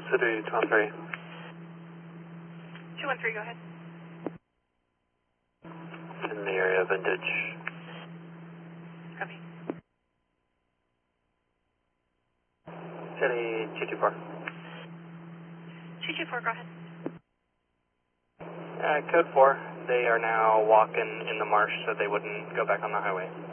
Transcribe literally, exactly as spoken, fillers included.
City two one three. two one three, go ahead. In the area, Vintage. Copy. City two two four. two two four, go ahead. Uh, code four, they are now walking in the marsh so they wouldn't go back on the highway.